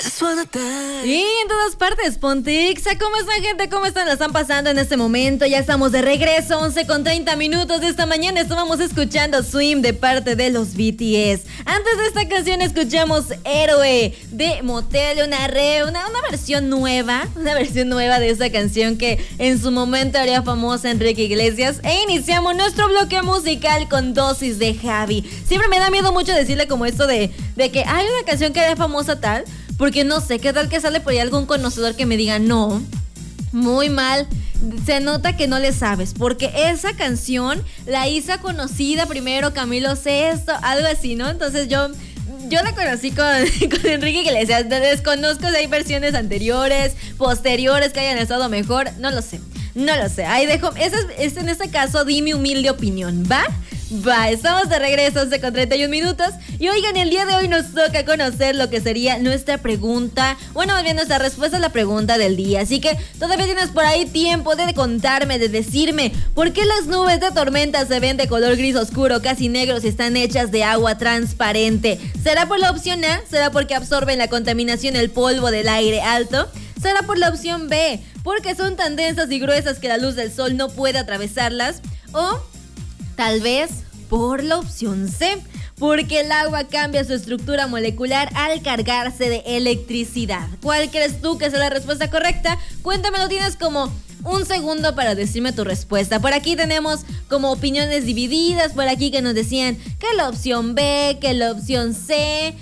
Y en todas partes, Pontexa. ¿Cómo están, gente? ¿Cómo están? ¿La están pasando en este momento? Ya estamos de regreso, 11:30 de esta mañana. Estábamos escuchando Swim de parte de los BTS. Antes de esta canción escuchamos Héroe de Motel, una versión nueva. Una versión nueva de esta canción que en su momento haría famosa Enrique Iglesias. E iniciamos nuestro bloque musical con Dosis de Javi. Siempre me da miedo mucho decirle como esto de que hay una canción que haría famosa tal. Porque no sé, ¿qué tal que sale por ahí algún conocedor que me diga no? Muy mal. Se nota que no le sabes, porque esa canción la hizo conocida primero Camilo Sesto, algo así, ¿no? Entonces yo la conocí con Enrique Iglesias. Desconozco si hay versiones anteriores, posteriores que hayan estado mejor. No lo sé. Ahí dejo. Es en este caso, di mi humilde opinión, ¿va? Estamos de regreso 11:31. Y oigan, el día de hoy nos toca conocer lo que sería nuestra pregunta. Bueno, más bien nuestra respuesta a la pregunta del día. Así que todavía tienes por ahí tiempo de contarme, de decirme ¿por qué las nubes de tormenta se ven de color gris oscuro, casi negros y están hechas de agua transparente? ¿Será por la opción A? ¿Será porque absorben la contaminación, el polvo del aire alto? ¿Será por la opción B? Porque son tan densas y gruesas que la luz del sol no puede atravesarlas. ¿O tal vez por la opción C? Porque el agua cambia su estructura molecular al cargarse de electricidad. ¿Cuál crees tú que es la respuesta correcta? Cuéntamelo, tienes como un segundo para decirme tu respuesta. Por aquí tenemos como opiniones divididas, por aquí que nos decían que la opción B, que la opción C,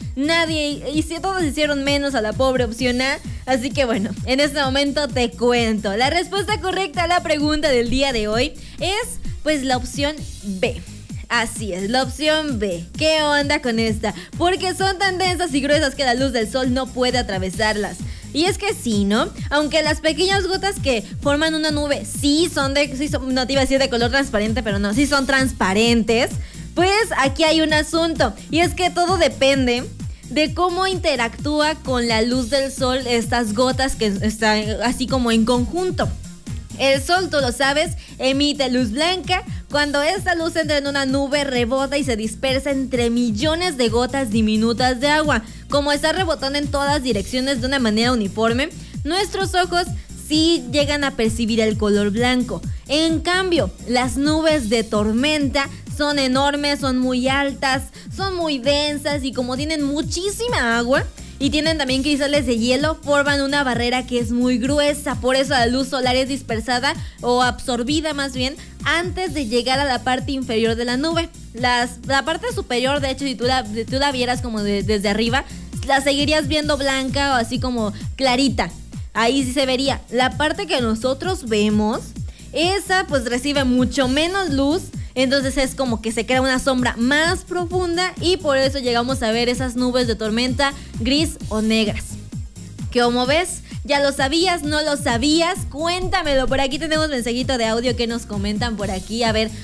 todos hicieron menos a la pobre opción A. Así que bueno, en este momento te cuento. La respuesta correcta a la pregunta del día de hoy es pues la opción B. Así es, la opción B. ¿Qué onda con esta? Porque son tan densas y gruesas que la luz del sol no puede atravesarlas. Y es que sí, ¿no? Aunque las pequeñas gotas que forman una nube no te iba a decir de color transparente, pero no, sí son transparentes. Pues aquí hay un asunto. Y es que todo depende de cómo interactúa con la luz del sol estas gotas que están así como en conjunto. El sol, tú lo sabes, emite luz blanca. Cuando esta luz entra en una nube, rebota y se dispersa entre millones de gotas diminutas de agua. Como está rebotando en todas direcciones de una manera uniforme, nuestros ojos sí llegan a percibir el color blanco. En cambio, las nubes de tormenta son enormes, son muy altas, son muy densas y como tienen muchísima agua y tienen también cristales de hielo, forman una barrera que es muy gruesa. Por eso la luz solar es dispersada o absorbida más bien antes de llegar a la parte inferior de la nube. La parte superior, de hecho, si tú la vieras como desde arriba, la seguirías viendo blanca o así como clarita. Ahí sí se vería. La parte que nosotros vemos, esa pues recibe mucho menos luz. Entonces es como que se crea una sombra más profunda y por eso llegamos a ver esas nubes de tormenta gris o negras. ¿Cómo ves? ¿Ya lo sabías? ¿No lo sabías? Cuéntamelo. Por aquí tenemos mensajito de audio que nos comentan por aquí. A ver,